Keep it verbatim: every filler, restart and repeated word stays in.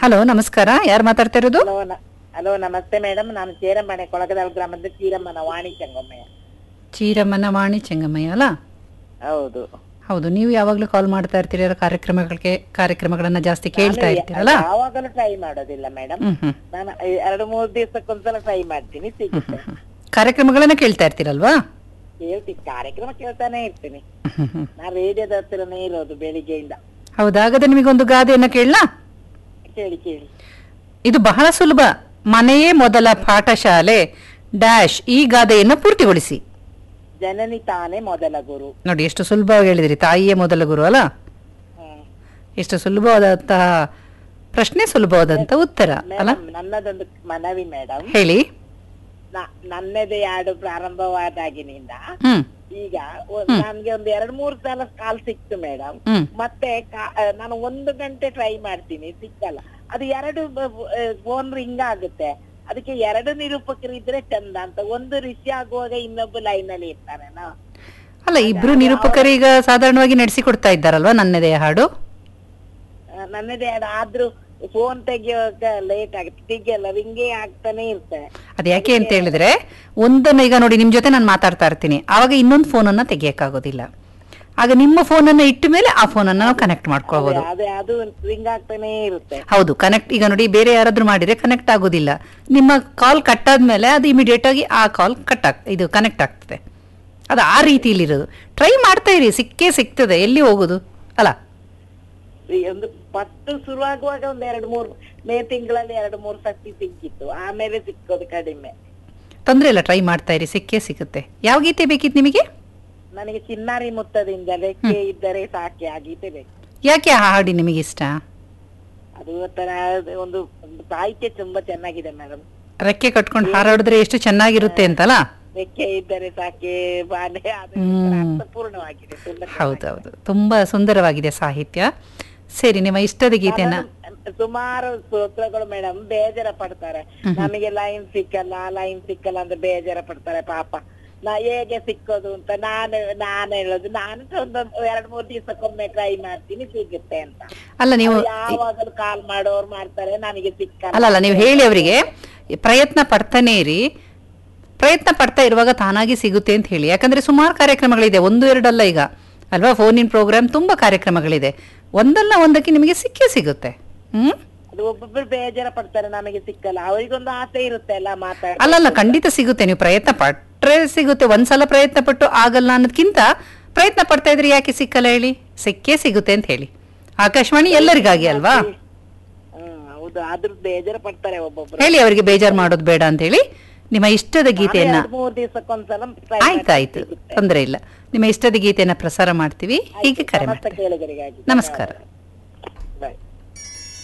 Hello, ನಮಸ್ಕಾರ. ಯಾರು ಮಾತಾಡ್ತಾ ಇರೋದು? ಹಲೋ ಹಲೋ ನಮಸ್ತೆ ಮೇಡಮ್. ನಾನು ಚೇರಮ್ಮನೆ ಕೊಳಗದಾಳ ಗ್ರಾಮದ ಚೀರಮ್ಮನ ವಾಣಿ ಚೆಂಗಮ್ಮಯ್ಯ. ಚೀರಮ್ಮನ ವಾಣಿ ಚೆಂಗಮ್ಮಯ್ಯ ಅಲ್ಲ? ಹೌದು ಹೌದು. ನೀವು ಯಾವಾಗ್ಲೂ ಕಾಲ್ ಮಾಡ್ತಾ ಇರ್ತೀರ, ಕಾರ್ಯಕ್ರಮಗಳಿಗೆ ಕಾರ್ಯಕ್ರಮಗಳನ್ನ ಜಾಸ್ತಿ ಕೇಳ್ತಾ ಇರ್ತೀರಲ್ಲ? ಯಾವಾಗಲೂ ಟ್ರೈ ಮಾಡೋದಿಲ್ಲ ಮೇಡಮ್. ನಾನು ಎರಡು ಮೂರು ದಿವಸಕ್ಕೊಂದ್ಸಲ ಟ್ರೈ ಮಾಡ್ತೀನಿ, ಸಿಗುತ್ತೆ. ಕಾರ್ಯಕ್ರಮಗಳನ್ನ ಕೇಳ್ತಾ ಇರ್ತೀರಲ್ವಾ? ಕೇಳ್ತೀನಿ, ಕಾರ್ಯಕ್ರಮ ಕೇಳ್ತಾನೆ ಇರ್ತೀನಿ. ನಾನು ರೇಡಿಯೋದ ಹತ್ರನೇ ಇರೋದು ಬೆಳಿಗ್ಗೆಯಿಂದ. ಹೌದಾ? ಹಾಗಾದ್ರೆ ನಿಮಗೊಂದು ಗಾದೆಯನ್ನ ಕೇಳಲಾ? ಕೇಳಿ ಕೇಳಿ. ಇದು ಬಹಳ ಸುಲಭ. ಮನೆಯೇ ಮೊದಲ ಪಾಠಶಾಲೆ ಡ್ಯಾಶ್. ಈ ಗಾದೆಯನ್ನು ಪೂರ್ತಿಗೊಳಿಸಿ. ಜನನಿ ತಾನೇ ಮೊದಲ ಗುರು. ನೋಡಿ, ಎಷ್ಟು ಸುಲಭವಾಗಿ ಹೇಳಿದ್ರಿ. ತಾಯಿಯೇ ಮೊದಲ ಗುರು ಅಲ್ಲ? ಎಷ್ಟು ಸುಲಭವಾದಂತಹ ಪ್ರಶ್ನೆ, ಸುಲಭವಾದಂತ ಉತ್ತರ ಅಲ್ಲ? ನನ್ನದೊಂದು ಮನವಿ ಮೇಡಮ್. ಹೇಳಿ. ನನ್ನದೇ ಹಾಡು ಪ್ರಾರಂಭವಾದಾಗಿನಿಂದ ಈಗ ನನ್ಗೆ ಒಂದ್ ಎರಡ್ ಮೂರ್ ಸಲ ಕಾಲ್ ಸಿಕ್ತು ಮೇಡಮ್. ಮತ್ತೆ ನಾನು ಒಂದು ಗಂಟೆ ಟ್ರೈ ಮಾಡ್ತೀನಿ, ಸಿಕ್ಕಲ್ಲ. ಅದು ಎರಡು ಫೋನ್ ರಿಂಗ್ ಆಗುತ್ತೆ. ಅದಕ್ಕೆ ಎರಡು ನಿರೂಪಕರು ಇದ್ರೆ ಚಂದ ಅಂತ. ಒಂದು ರಿಸಿ ಆಗುವಾಗ ಇನ್ನೊಬ್ಬ ಲೈನ್ ಅಲ್ಲಿ ಇರ್ತಾರೆ. ಅಲ್ಲ, ಇಬ್ರು ನಿರೂಪಕರು ಈಗ ಸಾಧಾರಣವಾಗಿ ನಡೆಸಿ ಕೊಡ್ತಾ ಇದ್ದಾರಲ್ವಾ ನನ್ನದೇ ಹಾಡು? ನನ್ನದೇ ಹಾಡು ಆದ್ರೂ ಫೋನ್ ತೆಗಿಯೋಕ ಲೇಟ್ ಆಗುತ್ತೆ, ತೆಗಿಯಲ್ಲ, ರಿಂಗೇ ಆಗ್ತಾನೆ ಇರ್ತದೆ. ಅದ್ ಯಾಕೆ ಅಂತ ಹೇಳಿದ್ರೆ, ಒಂದನ್ನ ಈಗ ನೋಡಿ, ನಿಮ್ ಜೊತೆ ನಾನು ಮಾತಾಡ್ತಾ ಇರ್ತೀನಿ, ಆವಾಗ ಇನ್ನೊಂದು ಫೋನ್ ಅನ್ನ ತೆಗಿಯಕ್ಕಾಗೋದಿಲ್ಲ. ಆಗ ನಿಮ್ಮ ಫೋನ್ ಅನ್ನ ಇಟ್ಟ ಮೇಲೆ ಆ ಫೋನ್ ಅನ್ನ ನಾವು ಕನೆಕ್ಟ್ ಮಾಡ್ಕೋಬಹುದು. ಅದು ರಿಂಗ್ ಆಗ್ತಾನೆ ಇರುತ್ತೆ. ಹೌದು, ಕನೆಕ್ಟ್. ಈಗ ನೋಡಿ, ಬೇರೆ ಯಾರಾದ್ರೂ ಮಾಡಿದ್ರೆ ಕನೆಕ್ಟ್ ಆಗೋದಿಲ್ಲ. ನಿಮ್ಮ ಕಾಲ್ ಕಟ್ ಆದ್ಮೇಲೆ ಅದು ಇಮಿಡಿಯೇಟ್ ಆಗಿ ಆ ಕಾಲ್ ಕಟ್ ಆಗ್ ಇದು ಕನೆಕ್ಟ್ ಆಗ್ತದೆ. ಅದು ಆ ರೀತಿಯಲ್ಲಿರೋದು. ಟ್ರೈ ಮಾಡ್ತಾ ಇರಿ, ಸಿಕ್ಕೇ ಸಿಗ್ತದೆ. ಎಲ್ಲಿ ಹೋಗುದು ಅಲ್ಲ? ಒಂದು ಫಸ್ಟ್ ಶುರುವಾಗುವಾಗ ಒಂದ್ ಎರಡು ಮೂರು ಮೇ ತಿಂಗಳಲ್ಲಿ ಎರಡು ಮೂರು ಸರ್ತಿ ಸಿಕ್ಕಿತ್ತು, ಆಮೇಲೆ ಸಿಕ್ಕೋದು ಕಡಿಮೆ. ತೊಂದ್ರೆ ಇಲ್ಲ, ಟ್ರೈ ಮಾಡ್ತಾ ಇರಿ, ಸಿಕ್ಕೇ ಸಿಗುತ್ತೆ. ಯಾವ ಗೀತೆ ಬೇಕಿತ್ತು ನಿಮಗೆ? ನನಗೆ ಚಿನ್ನಾರಿ ಮುತ್ತದಿಂದ ರೆಕ್ಕೆ ಇದ್ದರೆ ಸಾಕೆ ಆ ಗೀತೆ ಬೇಕು. ಯಾಕೆ ಆ ಹಾಡಿ ನಿಮಗೆ ಇಷ್ಟ? ಅದು ತರ ಒಂದು ಸಾಹಿತ್ಯ ತುಂಬಾ ಚೆನ್ನಾಗಿದೆ ಮೇಡಮ್. ರೆಕ್ಕೆ ಕಟ್ಕೊಂಡು ಹಾರಾಡಿದ್ರೆ ಎಷ್ಟು ಚೆನ್ನಾಗಿರುತ್ತೆ ಅಂತಲ್ಲ? ರೆಕ್ಕೆ ಇದ್ದರೆ ಸಾಕೆ ಬಾನೆ, ಅರ್ಥಪೂರ್ಣವಾಗಿದೆ. ಹೌದೌದು, ತುಂಬಾ ಸುಂದರವಾಗಿದೆ ಸಾಹಿತ್ಯ. ಸರಿ, ನಿಮ್ಮ ಇಷ್ಟದ ಗೀತೆನ. ಸುಮಾರು ಸ್ತೋತ್ರಗಳು ಮೇಡಮ್ ಬೇಜಾರ ಪಡ್ತಾರೆ, ನಮಗೆ ಲೈನ್ ಸಿಕ್ಕಲ್ಲ ಲೈನ್ ಸಿಕ್ಕಲ್ಲ ಅಂತ ಬೇಜಾರ ಪಡ್ತಾರೆ ಪಾಪ. ನಾ ಹೇಗೆ ಸಿಕ್ಕೋದು ಅಂತ ನಾನು ನಾನು ಹೇಳೋದು, ನಾನು ಒಂದೊಂದು ಎರಡ್ ಮೂರ್ ದಿವಸಕ್ಕೊಮ್ಮೆ ಟ್ರೈ ಮಾಡ್ತೀನಿ, ಸಿಗುತ್ತೆ ಅಂತ. ಅಲ್ಲ, ನೀವು ಯಾವಾಗಲೂ ಕಾಲ್ ಮಾಡೋರು ಮಾಡ್ತಾರೆ, ನನಗೆ ಸಿಕ್ಕಲ್ಲ. ಅಲ್ಲ ಅಲ್ಲ ನೀವು ಹೇಳಿ ಅವರಿಗೆ, ಪ್ರಯತ್ನ ಪಡ್ತಾನೆ ಇರಿ. ಪ್ರಯತ್ನ ಪಡ್ತಾ ಇರುವಾಗ ತಾನಾಗಿ ಸಿಗುತ್ತೆ ಅಂತ ಹೇಳಿ. ಯಾಕಂದ್ರೆ ಸುಮಾರು ಕಾರ್ಯಕ್ರಮಗಳಿದೆ, ಒಂದು ಎರಡಲ್ಲ ಈಗ ಅಲ್ವಾ? ಫೋನ್ ಇನ್ ಪ್ರೋಗ್ರಾಮ್ ತುಂಬಾ ಕಾರ್ಯಕ್ರಮಗಳಿದೆ. ಒಂದಲ್ಲ ಒಂದಕ್ಕೆ ನಿಮಗೆ ಸಿಕ್ಕೇ ಸಿಗುತ್ತೆ. ಹ್ಮ್ ಅದು ಒಬ್ಬೊಬ್ರು ಬೇಜಾರ ಪಡ್ತಾರೆ, ನಮಗೆ ಸಿಕ್ಕಲ್ಲ. ಅವರಿಗೊಂದು ಆಸೆ ಇರುತ್ತೆ ಅಲ್ಲ ಮಾತಾಡ. ಅಲ್ಲಲ್ಲ, ಖಂಡಿತ ಸಿಗುತ್ತೆ. ನೀವು ಪ್ರಯತ್ನ ಪಟ್ರೆ ಸಿಗುತ್ತೆ. ಒಂದ್ಸಲ ಪ್ರಯತ್ನ ಪಟ್ಟು ಆಗಲ್ಲ ಅನ್ನೋದಕ್ಕಿಂತ ಪ್ರಯತ್ನ ಪಡ್ತಾ ಇದ್ರೆ ಯಾಕೆ ಸಿಕ್ಕಲ್ಲ ಹೇಳಿ? ಸಿಕ್ಕೇ ಸಿಗುತ್ತೆ ಅಂತ ಹೇಳಿ. ಆಕಾಶವಾಣಿ ಎಲ್ಲರಿಗಾಗಿ ಅಲ್ವಾ? ಹೌದು, ಆದ್ರೂ ಬೇಜಾರ ಪಡ್ತಾರೆ ಒಬ್ಬೊಬ್ರು. ಹೇಳಿ ಅವರಿಗೆ ಬೇಜಾರು ಮಾಡೋದು ಬೇಡ ಅಂತ ಹೇಳಿ. ನಿಮ್ಮ ಇಷ್ಟದ ಗೀತೆಯನ್ನ ಆಯ್ತಾಯ್ತು, ತೊಂದರೆ ಇಲ್ಲ. ನಿಮ್ಮ ಇಷ್ಟದ ಗೀತೆಯನ್ನ ಪ್ರಸಾರ ಮಾಡ್ತೀವಿ. ಹೀಗೆ ಕರೆ ಮಾಡ್ತೀವಿ. ನಮಸ್ಕಾರ.